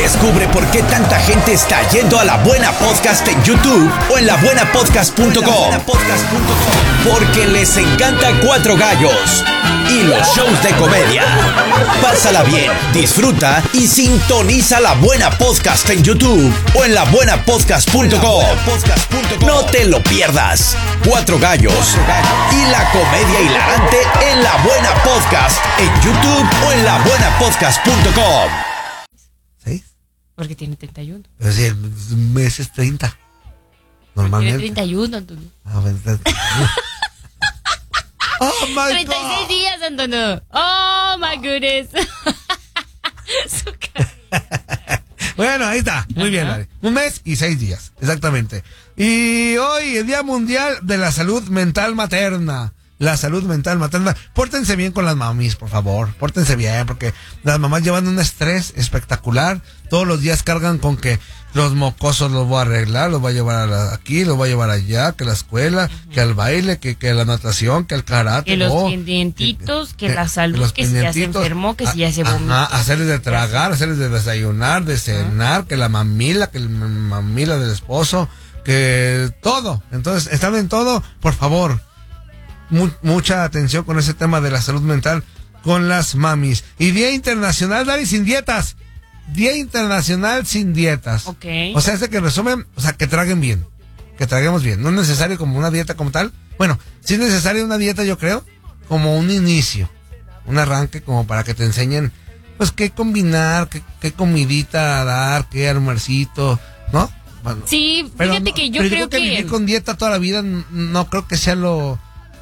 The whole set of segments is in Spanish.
Descubre por qué tanta gente está yendo a La Buena Podcast en YouTube o en labuenapodcast.com. Porque les encanta Cuatro Gallos y los shows de comedia. Pásala bien, disfruta y sintoniza La Buena Podcast en YouTube o en labuenapodcast.com. No te lo pierdas. Cuatro Gallos y la comedia hilarante en La Buena Podcast en YouTube o en labuenapodcast.com. ¿6? Porque tiene 31. Pero si el mes es 30. Normalmente. Tiene 31, Antonio. Oh my 36 God. días, Antonio. Oh my goodness. Su cara. Bueno, ahí está. Muy bien, Lari. 1 mes y 6 días. Exactamente. Y hoy, el Día Mundial de la Salud Mental Materna. La salud mental materna. Pórtense bien con las mamis, por favor. Pórtense bien, porque las mamás llevan un estrés espectacular. Todos los días cargan con que los mocosos los voy a arreglar, los voy a llevar aquí, los voy a llevar allá, que la escuela, que al baile, que la natación, que el karate. Que los pendientitos, que la salud, que si ya se enfermó, que si ya se vomitó. Hacerles de tragar, hacerles de desayunar, de cenar, que la mamila, que el mamila del esposo, que todo. Entonces, están en todo, por favor. Mucha atención con ese tema de la salud mental con las mamis. Y Día Internacional, Dari, sin dietas. Día Internacional sin dietas. Ok. O sea, que resumen, o sea, que traguen bien. Que traguemos bien. No es necesario como una dieta como tal. Bueno, sí es necesaria una dieta, yo creo, como un inicio. Un arranque como para que te enseñen, pues, qué combinar, qué comidita dar, qué almuercito, ¿no? Bueno, sí, fíjate que yo creo que vivir con dieta toda la vida no creo que sea lo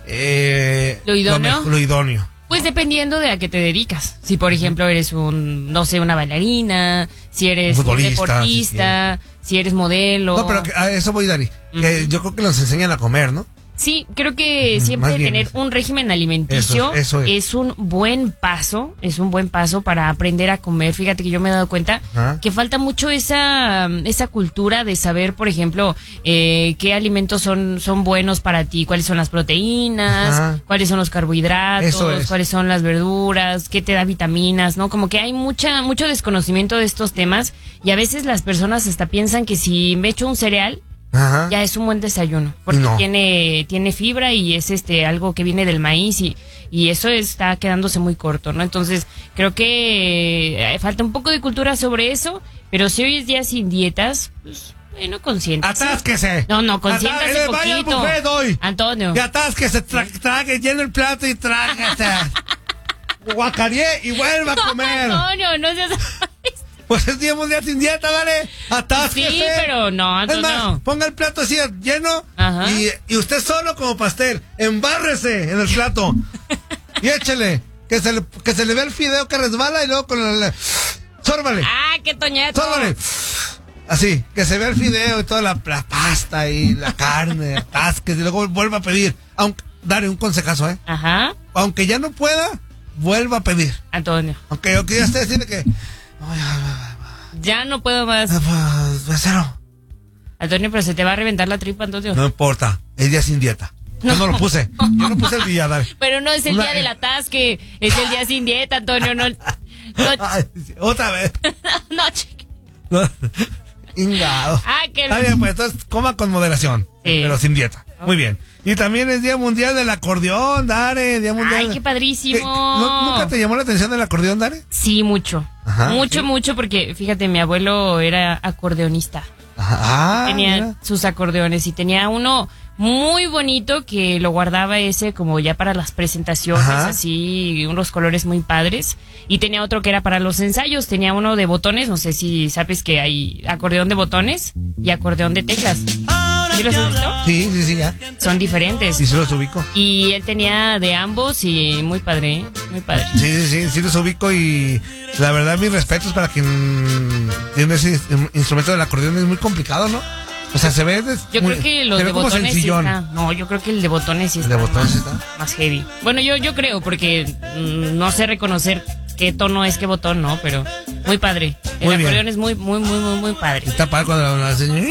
idóneo. Lo idóneo. Pues dependiendo de a qué te dedicas. Si por ejemplo eres no sé, una bailarina, si eres un deportista, si eres modelo. No, pero a eso voy, Dari. Que yo creo que nos enseñan a comer, ¿no? Sí, creo que siempre tener un régimen alimenticio eso es un buen paso, para aprender a comer. Fíjate que yo me he dado cuenta que falta mucho esa cultura de saber, por ejemplo, qué alimentos son buenos para ti, cuáles son las proteínas, cuáles son los carbohidratos, cuáles son las verduras, qué te da vitaminas, ¿no? Como que hay mucho desconocimiento de estos temas y a veces las personas hasta piensan que si me echo un cereal, ya es un buen desayuno, porque tiene fibra y es algo que viene del maíz y eso está quedándose muy corto, ¿no? Entonces, creo que falta un poco de cultura sobre eso, pero si hoy es día sin dietas, pues, bueno, consiéntese. ¡Atásquese! No, consiéntase vaya al poquito. buffet hoy. Antonio. Y atásquese, trague, llene el plato y trágase. Guacareé y vuelva a comer. Antonio, no seas... Pues es Día Mundial sin dieta, ¿vale? Atásquese. Sí, pero no, es más, ponga el plato así lleno y usted solo como pastel, embárrese en el plato y échele, que se le vea el fideo que resbala y luego con sórbale. ¡Ah, qué toñato! Sórbale. Así, que se vea el fideo y toda la pasta y la carne, atásquese y luego vuelva a pedir. Dale un consejazo, ¿eh? Aunque ya no pueda, vuelva a pedir. Antonio. Aunque ya esté diciendo que... ya no puedo más. Cero. Antonio, pero se te va a reventar la tripa, Antonio. No importa, es día sin dieta. Yo no lo puse. Yo no puse el día, dale. Pero no es el día del atasque, es el día sin dieta, Antonio. No. Ay, otra vez. No, chico. Ingado. Qué Está bien, pues entonces coma con moderación, pero sin dieta. Muy bien. Y también es Día Mundial del Acordeón, Dare. Día Mundial. ¡Ay, qué padrísimo! ¿Nunca te llamó la atención el acordeón, Dare? Sí, mucho. Mucho, porque fíjate, mi abuelo era acordeonista. Tenía sus acordeones y tenía uno muy bonito que lo guardaba como ya para las presentaciones, así, unos colores muy padres. Y tenía otro que era para los ensayos, tenía uno de botones, no sé si sabes que hay acordeón de botones y acordeón de teclas. ¿Sí los has visto? Sí, ya. Son diferentes. Y sí los ubico. Y él tenía de ambos y muy padre, ¿eh? Muy padre. Sí los ubico y la verdad mis respetos para quien tiene ese instrumento del acordeón, es muy complicado, ¿no? O sea, se ve... Yo creo que los de botones sí está. No, yo creo que el de botones sí está. ¿El de botones está? Más heavy. Bueno, yo creo, porque no sé reconocer qué tono es, qué botón, ¿no? Pero muy padre. El acordeón es muy padre. Está padre cuando la señora...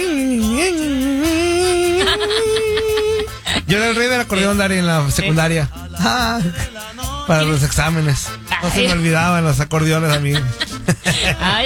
Yo era el rey del acordeón, Dari, en la secundaria. Para los exámenes. No se me olvidaban los acordeones a mí.